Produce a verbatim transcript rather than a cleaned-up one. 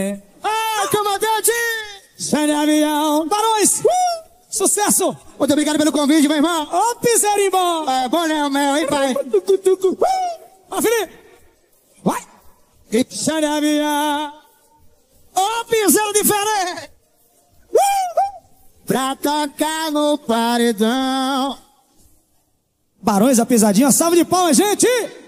Ah, comandante! Xande Avião. Barões, uh, sucesso! Muito obrigado pelo convite, meu irmão. Ô, Piseirinho bom! É bom, né, o mel, hein, pai? Ó, Felipe! Vai! Xande Avião. Ô, piseiro diferente! Uh! Pra tocar no paredão. Barões, a pisadinha, salve de palmas, gente!